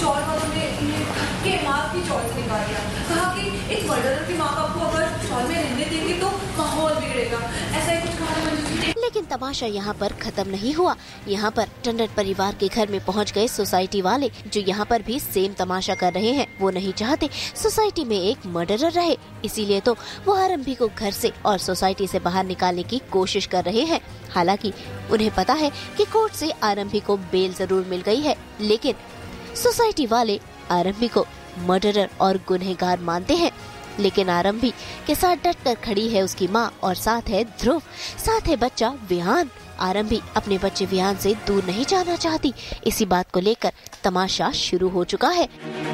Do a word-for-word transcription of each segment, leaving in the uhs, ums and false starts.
चौड़ वालों ने इन्हें धक्के मार की चौड़ से निकाल दिया। कहा कि एक मर्डरर की माँ बाप को अगर चौड़ में रहने देंगे तो माहौल बिगड़ेगा, ऐसा ही कुछ कहा मंजू जी। लेकिन तमाशा यहाँ पर खत्म नहीं हुआ। यहाँ पर टंडन परिवार के घर में पहुँच गए सोसाइटी वाले, जो यहाँ पर भी सेम तमाशा कर रहे हैं। वो नहीं चाहते सोसाइटी में एक मर्डरर रहे, इसीलिए तो वो आरंभी को घर से और सोसाइटी से बाहर निकालने की कोशिश कर रहे हैं। हालांकि उन्हें पता है कि कोर्ट से आरंभी को बेल जरूर मिल गई है, लेकिन सोसाइटी वाले आरंभी को मर्डरर और गुनहगार मानते हैं। लेकिन आरंभी के साथ डट कर खड़ी है उसकी माँ और साथ है ध्रुव, साथ है बच्चा विहान। आरंभी अपने बच्चे विहान से दूर नहीं जाना चाहती। इसी बात को लेकर तमाशा शुरू हो चुका है।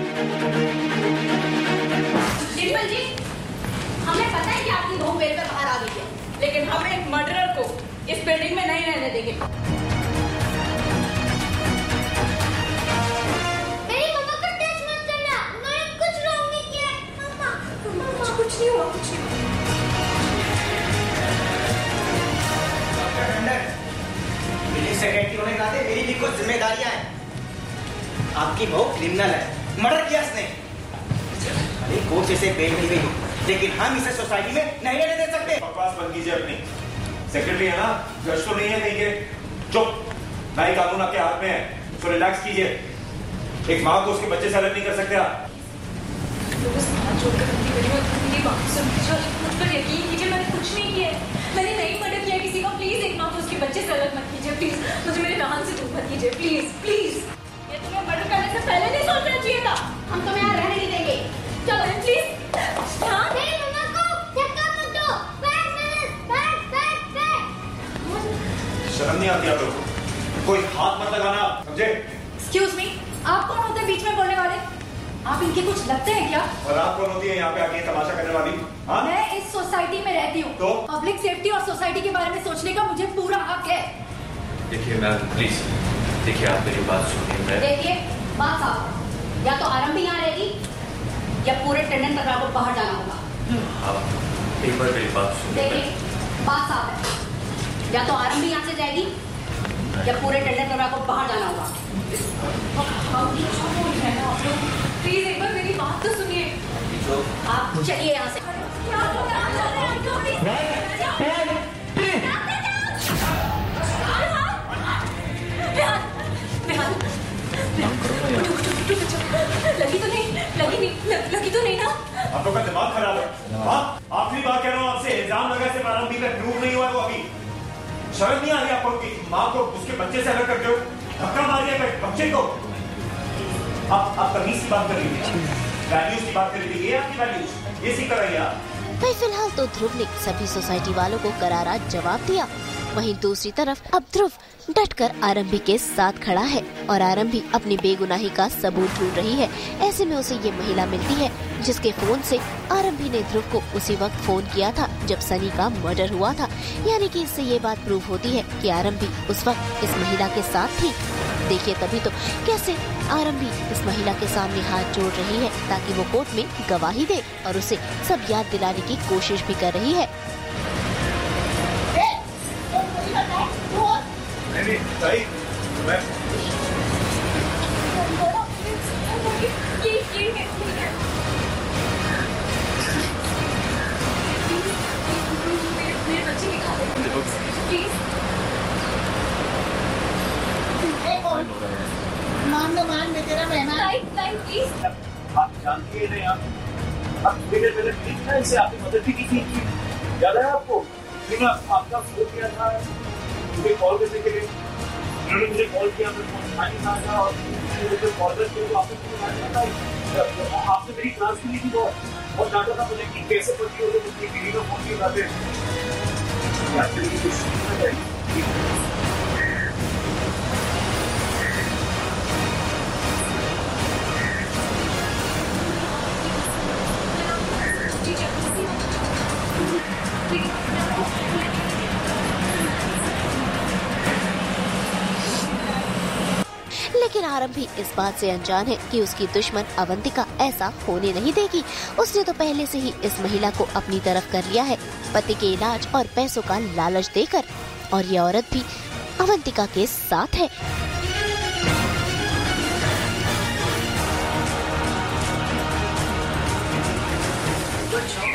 डिम्पल जी, हमें पता है कि आपकी बहू बेल पे बाहर आ गई है, लेकिन हम एक मर्डरर को इस बिल्डिंग में नहीं रहने देंगे। मेरी मम्मा को टच मत करना, मैंने कुछ रॉन्ग नहीं किया है। मम्मा, मम्मा कुछ नहीं हुआ, कुछ नहीं हुआ। बिल्डिंग सेक्रेटरी होने के नाते मेरी भी कुछ जिम्मेदारियां हैं। आपकी बहू क्रिमिनल है, मर्डर किया इसने। अरे कोर्ट से इसे बेल मिल गई, लेकिन हम इसे सोसाइटी में नहीं रहने दे सकते। बकवास बंद कीजिए अपनी। सेक्रेटरी है ना, जज तो नहीं है कहीं के। चुप, ना ही कानून आपके हाथ में है, तो रिलैक्स कीजिए। एक माँ को उसके बच्चे से अलग नहीं कर सकते आप। लोग इस हाथ जोड़कर अपनी मेरी मेरी बात सुन लीजिए, मुझ पर यकीन कीजिए, मैंने कुछ नहीं किया है। मैंने नहीं मर्डर किया किसी का। प्लीज एक माँ को उसके बच्चे से अलग मत कीजिए, प्लीज। मुझे मेरे बहन से दूर मत कीजिए, प्लीज प्लीज। ये तुम्हें मर्डर करने से पहले नहीं सोचना चाहिए था। हम तुम्हें यहाँ रहने नहीं देंगे। चलो प्लीज। हाँ मेरी मम्मा को धक्का मत दो। बैठ बैठ बैठ बैठ बैठ। शर्म नहीं आती आप लोगों को? कोई हाथ मत लगाना, समझे? एक्सक्यूज मी, आप कौन होते हैं बीच में बोलने वाले? आप इनके कुछ लगते हैं क्या? और आप कौन होती है यहाँ पे आके तमाशा करने वाली? हाँ? मैं इस सोसाइटी में रहती हूँ, तो? पब्लिक सेफ्टी और सोसाइटी के बारे में सोचने का मुझे पूरा हक है। देखिए मैम, प्लीज देखिए, आप मेरी बात सुनिए। मैं देखिए, बात साफ, या तो आरंभी यहाँ रहेगी या पूरे टंडन परिवार को बाहर जाना होगा। आप एक बार मेरी बात सुनिए। देखिए, बात साफ है, या तो आरंभी यहाँ से जाएगी या पूरे टंडन परिवार को बाहर जाना होगा। हम क्या बोल रहे हैं आप लोग? प्लीज एक बार मेरी बात तो सुनिए। आप चलिए यहाँ से। लगी तो नहीं, लगी नहीं, लगी तो नहीं ना? आप लोग का दिमाग खराब है। हाँ, आखिरी बात कह रहा हूँ आपसे, इल्जाम लगा से आरंभी का प्रूव नहीं हुआ है वो अभी। शर्म नहीं आ रही आपको कि माँ को उसके बच्चे से अलग करते हो? धक्का मार दिया बच्चे को। आप आप तमीज की बात कर रही थी, वैल्यूज की बात कर रही थी। ये आपकी वैल्यूज, ये सीख कर रही है आप। भाई फिलहाल तो ध्रुव ने सभी सोसाइटी वालों को करारा जवाब दिया। वहीं दूसरी तरफ अब ध्रुव डटकर आरंभी के साथ खड़ा है और आरंभी अपनी बेगुनाही का सबूत ढूंढ रही है। ऐसे में उसे ये महिला मिलती है जिसके फोन से आरंभी ने ध्रुव को उसी वक्त फोन किया था जब सनी का मर्डर हुआ था। यानी कि इससे ये बात प्रूव होती है कि आरंभी उस वक्त इस महिला के साथ थी। देखिए तभी तो कैसे आरंभी इस महिला के सामने हाथ जोड़ रही है ताकि वो कोर्ट में गवाही दे और उसे सब याद दिलाने की कोशिश भी कर रही है। नहीं, सही, मैं मान दो मान दे तेरा मेहमान। आप जानती है नहीं, आप आप थोड़ी देर पहले मिली थी ना, इससे आपकी मदद भी की थी। याद है आपको? लेकिन आपका फोन किया था मुझे कॉल करने के लिए, उन्होंने मुझे कॉल किया, मैं फोन उठा नहीं था और मुझे कॉल करके तो आपने फोन उठाया था। आपसे मेरी क्लास की थी, वो बहुत डांटा था मुझे कि कैसे पढ़ती हो तो मुझे बीवी का फोन नहीं उठाते। लेकिन आरंभी इस बात से अनजान है कि उसकी दुश्मन अवंतिका ऐसा होने नहीं देगी। उसने तो पहले से ही इस महिला को अपनी तरफ कर लिया है, पति के इलाज और पैसों का लालच देकर, और ये औरत भी अवंतिका के साथ है। Good shot